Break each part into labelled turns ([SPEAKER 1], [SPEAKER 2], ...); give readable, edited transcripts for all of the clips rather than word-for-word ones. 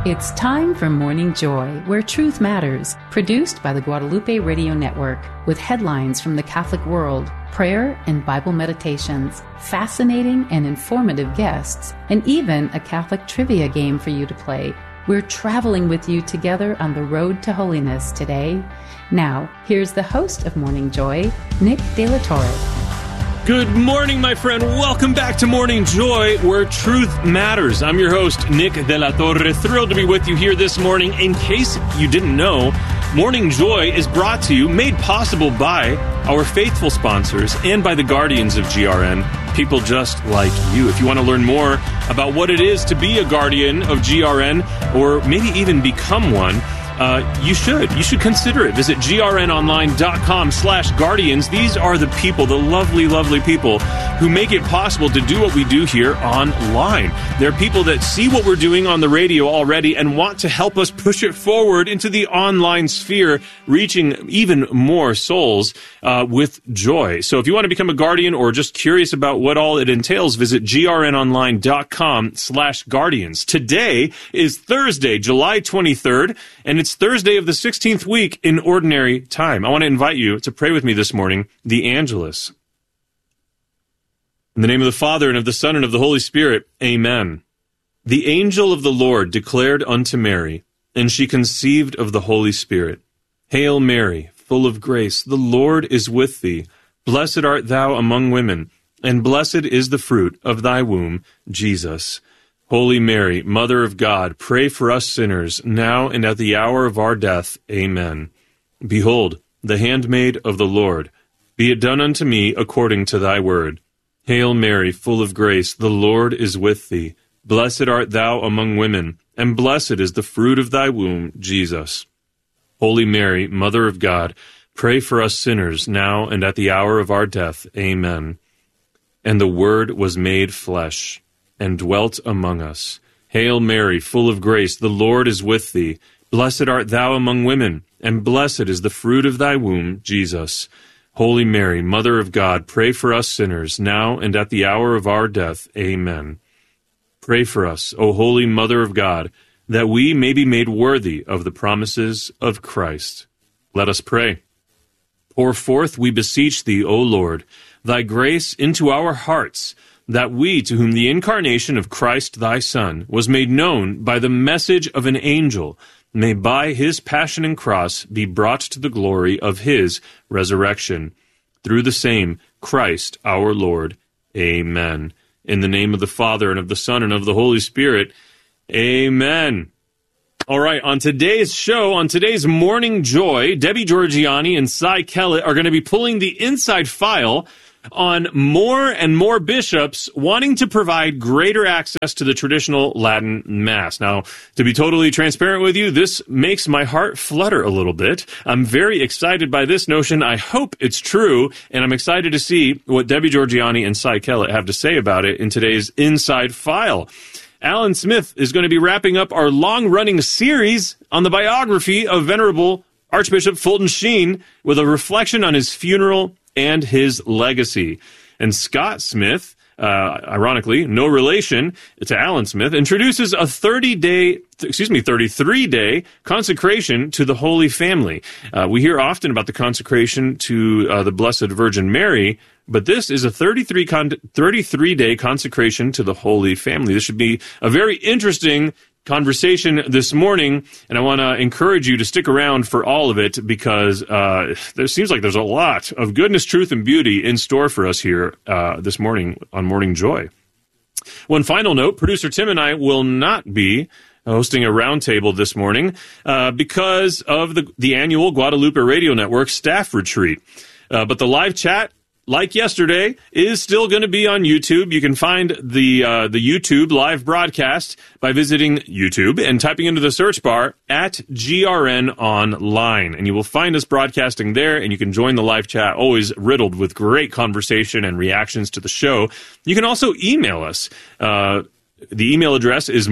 [SPEAKER 1] It's time for Morning Joy, where truth matters, produced by the Guadalupe Radio Network, with headlines from the Catholic world, prayer and Bible meditations, fascinating and informative guests, and even a Catholic trivia game for you to play. We're traveling with you together on the road to holiness today. Now, here's the host of Morning Joy, Nick De La Torre.
[SPEAKER 2] Good morning, my friend. Welcome back to Morning Joy, where truth matters. I'm your host, Nick De La Torre. Thrilled to be with you here this morning. In case you didn't know, Morning Joy is brought to you, made possible by our faithful sponsors and by the guardians of GRN, people just like you. If you want to learn more about what it is to be a guardian of GRN, or maybe even become one, you should consider it. Visit grnonline.com/guardians. These are the people, the lovely, lovely people who make it possible to do what we do here online. They're people that see what we're doing on the radio already and want to help us push it forward into the online sphere, reaching even more souls with joy. So if you want to become a guardian or just curious about what all it entails, visit grnonline.com/guardians. Today is Thursday, July 23rd, and it's Thursday of the 16th week in Ordinary Time. I want to invite you to pray with me this morning, the Angelus. In the name of the Father, and of the Son, and of the Holy Spirit, Amen. The angel of the Lord declared unto Mary, and she conceived of the Holy Spirit. Hail Mary, full of grace, the Lord is with thee. Blessed art thou among women, and blessed is the fruit of thy womb, Jesus. Holy Mary, Mother of God, pray for us sinners, now and at the hour of our death. Amen. Behold, the handmaid of the Lord. Be it done unto me according to thy word. Hail Mary, full of grace, the Lord is with thee. Blessed art thou among women, and blessed is the fruit of thy womb, Jesus. Holy Mary, Mother of God, pray for us sinners, now and at the hour of our death. Amen. And the Word was made flesh, and dwelt among us. Hail Mary, full of grace, the Lord is with thee. Blessed art thou among women, and blessed is the fruit of thy womb, Jesus. Holy Mary, Mother of God, pray for us sinners, now and at the hour of our death. Amen. Pray for us, O Holy Mother of God, that we may be made worthy of the promises of Christ. Let us pray. Pour forth, we beseech thee, O Lord, thy grace into our hearts, that we, to whom the incarnation of Christ thy Son was made known by the message of an angel, may by his passion and cross be brought to the glory of his resurrection. Through the same Christ our Lord. Amen. In the name of the Father, and of the Son, and of the Holy Spirit. Amen. All right, on today's show, on today's Morning Joy, Debbie Georgianni and Cy Kellett are going to be pulling the inside file on more and more bishops wanting to provide greater access to the traditional Latin Mass. Now, to be totally transparent with you, this makes my heart flutter a little bit. I'm very excited by this notion. I hope it's true, and I'm excited to see what Debbie Georgianni and Cy Kellett have to say about it in today's Inside File. Alan Smith is going to be wrapping up our long-running series on the biography of Venerable Archbishop Fulton Sheen with a reflection on his funeral and his legacy. And Scott Smith, ironically, no relation to Alan Smith, introduces a 33-day consecration to the Holy Family. We hear often about the consecration to the Blessed Virgin Mary, but this is a 33-day consecration to the Holy Family. This should be a very interesting conversation this morning, and I want to encourage you to stick around for all of it, because there seems like there's a lot of goodness, truth, and beauty in store for us here this morning on Morning Joy. One final note, producer Tim and I will not be hosting a roundtable this morning because of the annual Guadalupe Radio Network staff retreat. But the live chat, like yesterday, is still going to be on YouTube. You can find the YouTube live broadcast by visiting YouTube and typing into the search bar at GRN Online. And you will find us broadcasting there, and you can join the live chat, always riddled with great conversation and reactions to the show. You can also email us. The email address is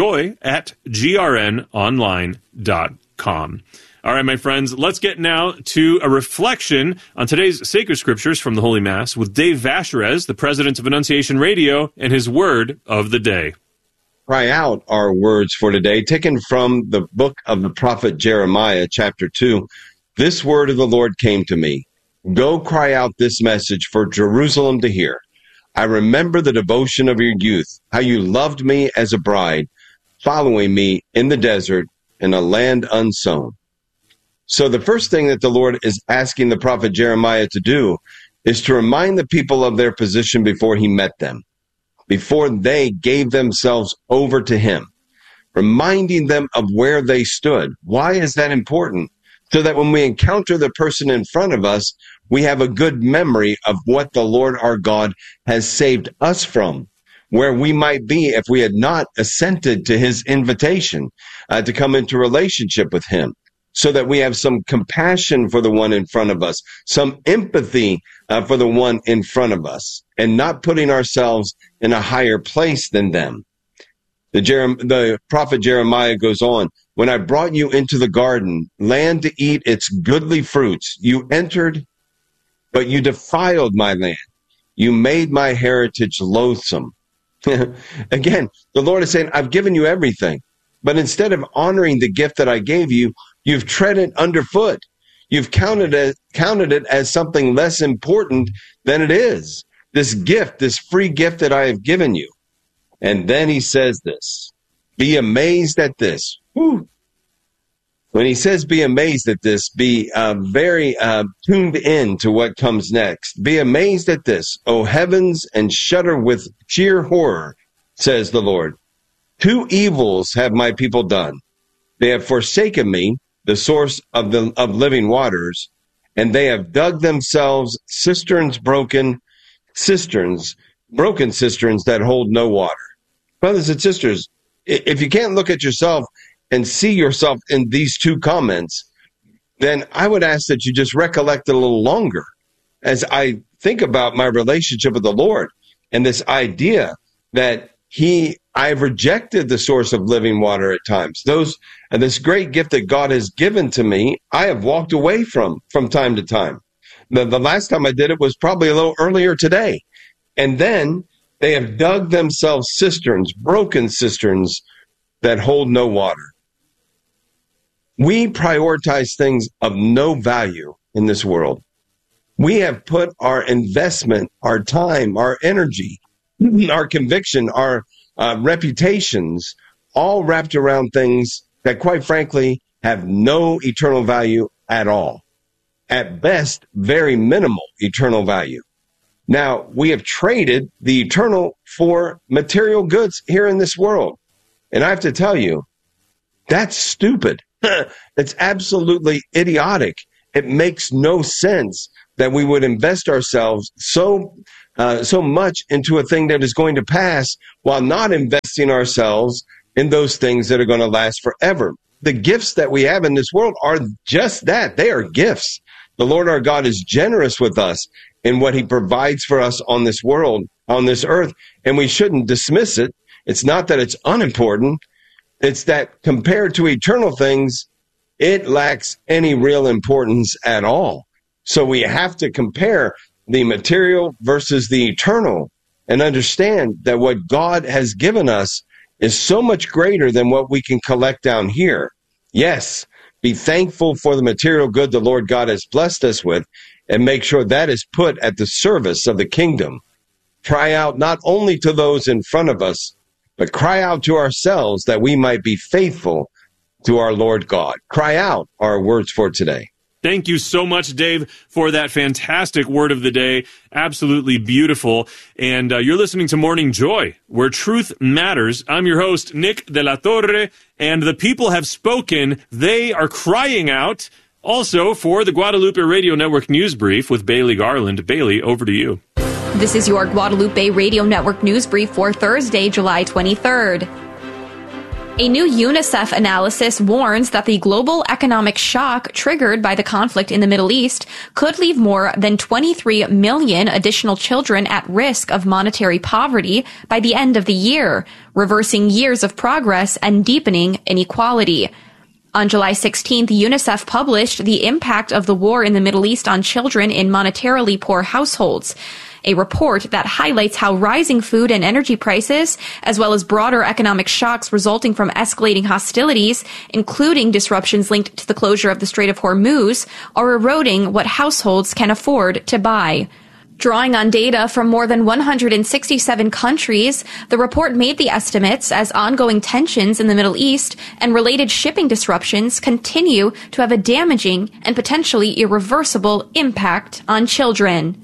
[SPEAKER 2] morningjoi@grnonline.com. All right, my friends, let's get now to a reflection on today's sacred scriptures from the Holy Mass with Dave Vacherez, the president of Annunciation Radio, and his word of the day.
[SPEAKER 3] cry out our words for today, taken from the book of the prophet Jeremiah, chapter 2. This word of the Lord came to me. Go cry out this message for Jerusalem to hear. I remember the devotion of your youth, how you loved me as a bride, following me in the desert in a land unsown. So the first thing that the Lord is asking the prophet Jeremiah to do is to remind the people of their position before he met them, before they gave themselves over to him, reminding them of where they stood. Why is that important? So that when we encounter the person in front of us, we have a good memory of what the Lord our God has saved us from, where we might be if we had not assented to his invitation to come into relationship with him, so that we have some compassion for the one in front of us, some empathy for the one in front of us, and not putting ourselves in a higher place than them. The prophet Jeremiah goes on, when I brought you into the garden, land to eat its goodly fruits, you entered, but you defiled my land. You made my heritage loathsome. Again, the Lord is saying, I've given you everything, but instead of honoring the gift that I gave you, you've tread it underfoot. You've counted it as something less important than it is. This gift, this free gift that I have given you. And then he says this, be amazed at this. Whew. When he says be amazed at this, be very tuned in to what comes next. Be amazed at this, O heavens, and shudder with sheer horror, says the Lord. 2 evils have my people done. They have forsaken me, the source of living waters, and they have dug themselves broken cisterns that hold no water. Brothers and sisters, if you can't look at yourself and see yourself in these 2 comments, then I would ask that you just recollect it a little longer as I think about my relationship with the Lord and this idea that I've rejected the source of living water at times. This great gift that God has given to me, I have walked away from time to time. The last time I did it was probably a little earlier today. And then they have dug themselves cisterns, broken cisterns that hold no water. We prioritize things of no value in this world. We have put our investment, our time, our energy, our conviction, our reputations, all wrapped around things that, quite frankly, have no eternal value at all. At best, very minimal eternal value. Now, we have traded the eternal for material goods here in this world. And I have to tell you, that's stupid. It's absolutely idiotic. It makes no sense that we would invest ourselves so much into a thing that is going to pass while not investing ourselves in those things that are going to last forever. The gifts that we have in this world are just that. They are gifts. The Lord our God is generous with us in what he provides for us on this world, on this earth, and we shouldn't dismiss it. It's not that it's unimportant. It's that compared to eternal things, it lacks any real importance at all. So we have to compare the material versus the eternal and understand that what God has given us is so much greater than what we can collect down here. Yes, be thankful for the material good the Lord God has blessed us with and make sure that is put at the service of the kingdom. Cry out not only to those in front of us, but cry out to ourselves that we might be faithful to our Lord God. Cry out our words for today.
[SPEAKER 2] Thank you so much, Dave, for that fantastic word of the day. Absolutely beautiful. And you're listening to Morning Joy, where truth matters. I'm your host, Nick de la Torre, and the people have spoken. They are crying out. Also, for the Guadalupe Radio Network News Brief with Bailey Garland. Bailey, over to you.
[SPEAKER 4] This is your Guadalupe Radio Network News Brief for Thursday, July 23rd. A new UNICEF analysis warns that the global economic shock triggered by the conflict in the Middle East could leave more than 23 million additional children at risk of monetary poverty by the end of the year, reversing years of progress and deepening inequality. On July 16th, UNICEF published the impact of the war in the Middle East on children in monetarily poor households. a report that highlights how rising food and energy prices, as well as broader economic shocks resulting from escalating hostilities, including disruptions linked to the closure of the Strait of Hormuz, are eroding what households can afford to buy. Drawing on data from more than 167 countries, the report made the estimates as ongoing tensions in the Middle East and related shipping disruptions continue to have a damaging and potentially irreversible impact on children.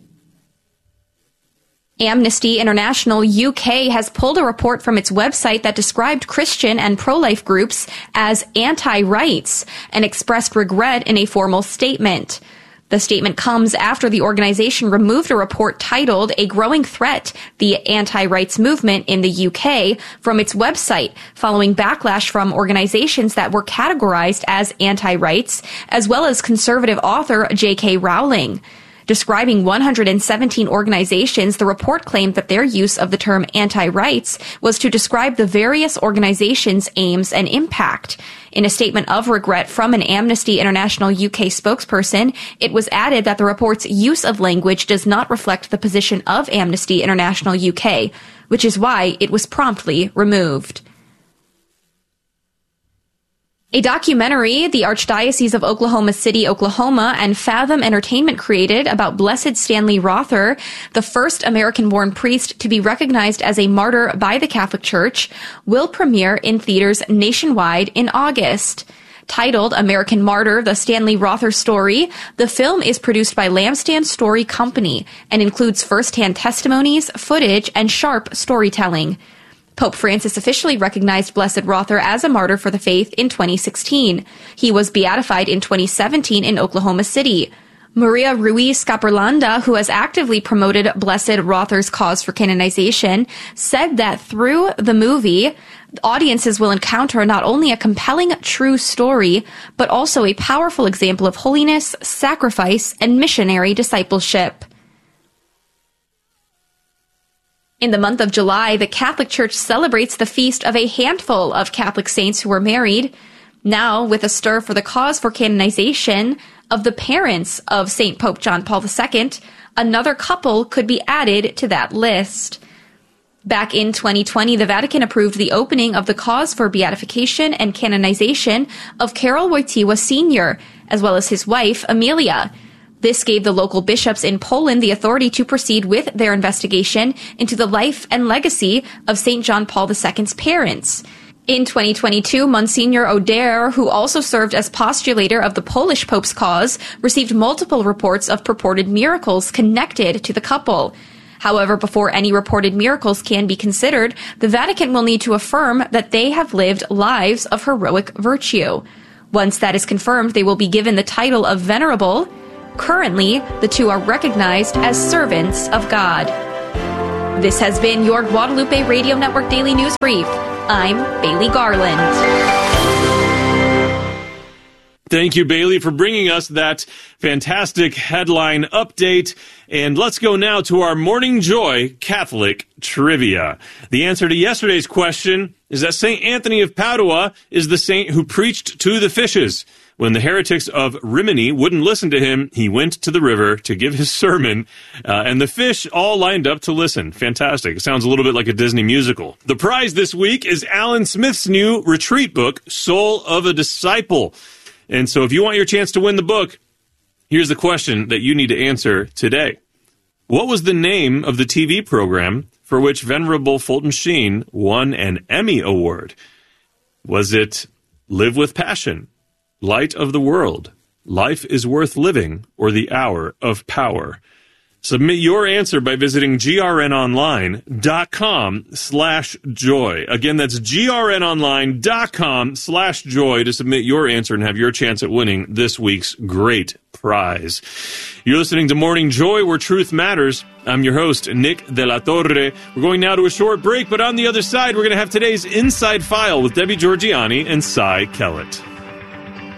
[SPEAKER 4] Amnesty International UK has pulled a report from its website that described Christian and pro-life groups as anti-rights and expressed regret in a formal statement. The statement comes after the organization removed a report titled A Growing Threat, the Anti-Rights Movement in the UK, from its website, following backlash from organizations that were categorized as anti-rights, as well as conservative author J.K. Rowling. Describing 117 organizations, the report claimed that their use of the term anti-rights was to describe the various organizations' aims and impact. In a statement of regret from an Amnesty International UK spokesperson, it was added that the report's use of language does not reflect the position of Amnesty International UK, which is why it was promptly removed. A documentary the Archdiocese of Oklahoma City, Oklahoma, and Fathom Entertainment created about Blessed Stanley Rother, the first American-born priest to be recognized as a martyr by the Catholic Church, will premiere in theaters nationwide in August. Titled American Martyr, The Stanley Rother Story, the film is produced by Lampstand Story Company and includes first-hand testimonies, footage, and sharp storytelling. Pope Francis officially recognized Blessed Rother as a martyr for the faith in 2016. He was beatified in 2017 in Oklahoma City. Maria Ruiz Caperlanda, who has actively promoted Blessed Rother's cause for canonization, said that through the movie, audiences will encounter not only a compelling true story, but also a powerful example of holiness, sacrifice, and missionary discipleship. In the month of July, the Catholic Church celebrates the feast of a handful of Catholic saints who were married. Now, with a stir for the cause for canonization of the parents of St. Pope John Paul II, another couple could be added to that list. Back in 2020, the Vatican approved the opening of the cause for beatification and canonization of Karol Wojtyła Sr., as well as his wife, Amelia. This gave the local bishops in Poland the authority to proceed with their investigation into the life and legacy of St. John Paul II's parents. In 2022, Monsignor Oder, who also served as postulator of the Polish Pope's cause, received multiple reports of purported miracles connected to the couple. However, before any reported miracles can be considered, the Vatican will need to affirm that they have lived lives of heroic virtue. Once that is confirmed, they will be given the title of Venerable. Currently, the two are recognized as servants of God. This has been your Guadalupe Radio Network Daily News Brief. I'm Bailey Garland.
[SPEAKER 2] Thank you, Bailey, for bringing us that fantastic headline update. And let's go now to our Morning Joy Catholic Trivia. The answer to yesterday's question is that St. Anthony of Padua is the saint who preached to the fishes. When the heretics of Rimini wouldn't listen to him, he went to the river to give his sermon, and the fish all lined up to listen. Fantastic. It sounds a little bit like a Disney musical. The prize this week is Alan Smith's new retreat book, Soul of a Disciple. And so if you want your chance to win the book, here's the question that you need to answer today. What was the name of the TV program for which Venerable Fulton Sheen won an Emmy Award? Was it Live with Passion, Light of the World, Life is Worth Living, or The Hour of Power? Submit your answer by visiting grnonline.com/joy. Again, that's grnonline.com/joy to submit your answer and have your chance at winning this week's great prize. You're listening to Morning Joy, where truth matters. I'm your host, Nick De La Torre. We're going now to a short break, but on the other side, we're going to have today's Inside File with Debbie Georgiani and Cy Kellett.